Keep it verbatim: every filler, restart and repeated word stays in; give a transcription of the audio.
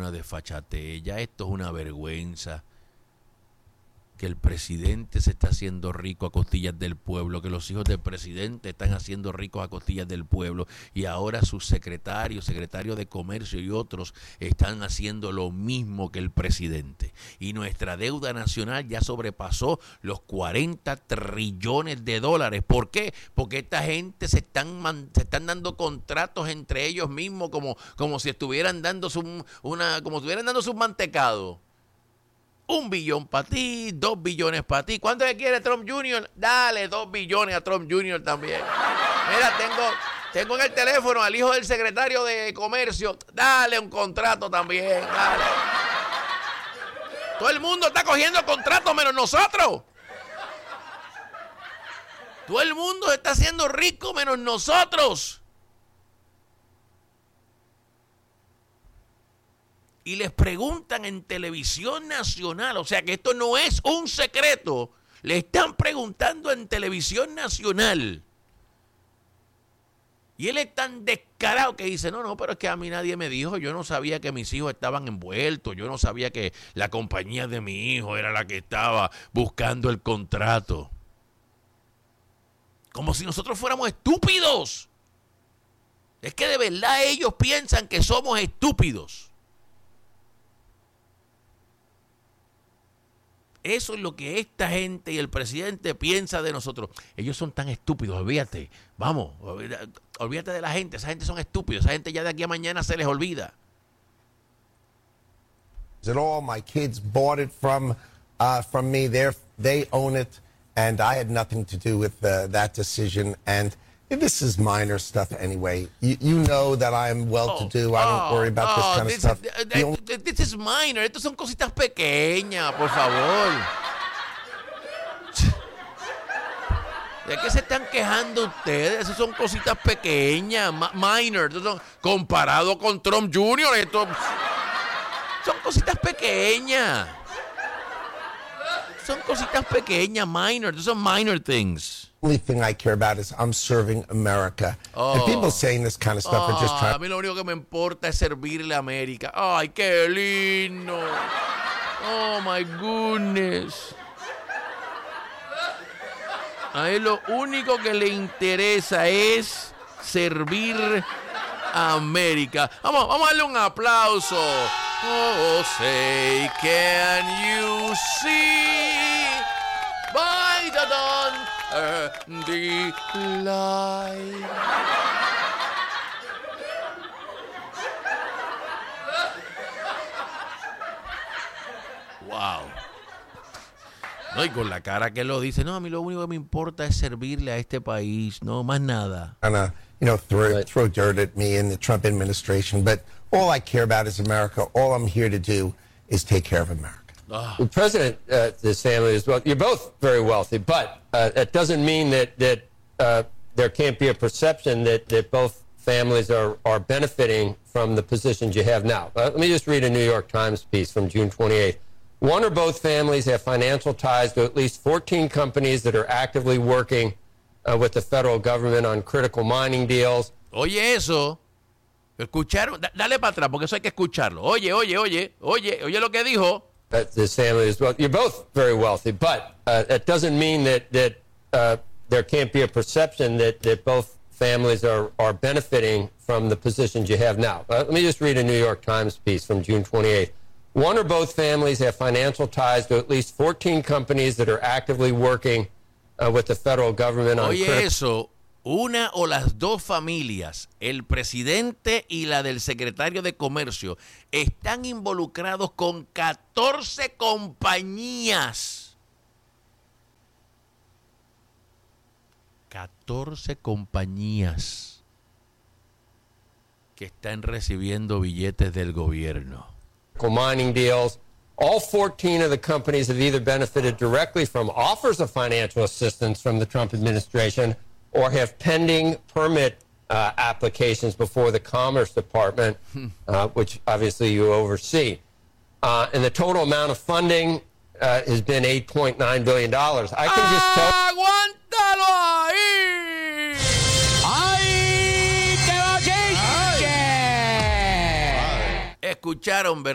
una desfachatez, ya esto es una vergüenza. Que el presidente se está haciendo rico a costillas del pueblo, que los hijos del presidente están haciendo ricos a costillas del pueblo, y ahora sus secretarios, secretarios de comercio y otros están haciendo lo mismo que el presidente. Y nuestra deuda nacional ya sobrepasó los cuarenta trillones de dólares. ¿Por qué? Porque esta gente se están, man, se están dando contratos entre ellos mismos como, como si estuvieran dando su, una, como si estuvieran dando su mantecado. Un billón para ti, dos billones para ti. ¿Cuánto le quiere Trump junior? Dale dos billones a Trump junior también. Mira, tengo, tengo en el teléfono al hijo del secretario de Comercio. Dale un contrato también, dale. Todo el mundo está cogiendo contratos menos nosotros. Todo el mundo está haciendo rico menos nosotros. Y les preguntan en televisión nacional, o sea que esto no es un secreto, le están preguntando en televisión nacional. Y él es tan descarado que dice, no, no, pero es que a mí nadie me dijo, yo no sabía que mis hijos estaban envueltos, yo no sabía que la compañía de mi hijo era la que estaba buscando el contrato. Como si nosotros fuéramos estúpidos. Es que de verdad ellos piensan que somos estúpidos. Eso es lo que esta gente y el presidente piensa de nosotros. Ellos son tan estúpidos, olvídate. Vamos, olvídate, olvídate de la gente. Esa gente son estúpidos. Esa gente ya de aquí a mañana se les olvida. At all, my kids bought it from uh, from me. They they own it, and I had nothing to do with uh, that decision. And this is minor stuff anyway. You, you know that I'm well-to-do. Oh, I don't worry about oh, this kind this, of stuff. Uh, uh, only... This is minor. Estas son cositas pequeñas, por favor. ¿De qué se están quejando ustedes? Esas son cositas pequeñas, minor. Son, comparado con Trump junior, esto son cositas pequeñas. Son cositas pequeñas, minor. Son minor things. The only thing I care about is I'm serving America. Oh. And people saying this kind of stuff oh, are just trying. A mí lo único que me importa es servirle a América. Ay, qué lindo. Oh, my goodness. A él lo único que le interesa es servir a América. Vamos, vamos a darle un aplauso. Oh, say, can you see by the dawn uh, the light? Wow. No, y con la cara que lo dice, no, a mí lo único que me importa es servirle a este país, no más nada. And, uh, you know, throw, throw dirt at me and the Trump administration, but all I care about is America. All I'm here to do is take care of America. Oh. The president, uh, his family as well. You're both very wealthy, but uh, that doesn't mean that that uh, there can't be a perception that that both families are are benefiting from the positions you have now. Uh, let me just read a New York Times piece from June twenty-eighth. One or both families have financial ties to at least fourteen companies that are actively working uh, with the federal government on critical mining deals. Oye, eso. ¿Escucharon? D- dale para atrás, porque eso hay que escucharlo. Oye, oye, oye, oye, oye lo que dijo. That this family as well. You're both very wealthy, but uh, that doesn't mean that that uh, there can't be a perception that that both families are are benefiting from the positions you have now. Uh, let me just read a New York Times piece from June twenty-eighth. One or both families have financial ties to at least fourteen companies that are actively working uh, with the federal government on. Oye, critical- eso, una o las dos familias, el presidente y la del secretario de Comercio, están involucrados con catorce compañías. catorce compañías que están recibiendo billetes del gobierno. mining deals. All fourteen of the companies have either benefited directly from offers of financial assistance from the Trump administration or have pending permit uh, applications before the Commerce Department, uh, which obviously you oversee. Uh, and the total amount of funding uh, has been eight point nine billion dollars. I can just tell... ¡Aguántalo ahí! ¡Ay, qué bochinche! Escucharon, ¿verdad?